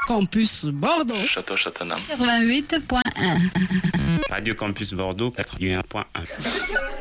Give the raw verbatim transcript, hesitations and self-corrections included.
Campus Bordeaux. Château-Châteauneuf. quatre-vingt-huit point un. Radio Campus Bordeaux, quatre-vingt-un point un.